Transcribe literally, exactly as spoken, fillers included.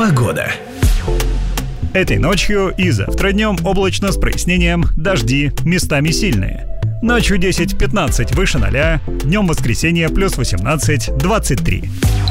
Погода. Этой ночью и завтра днем облачно с прояснением, дожди, местами сильные. Ночью десять-пятнадцать выше ноля, днем воскресенье плюс восемнадцать-двадцать три.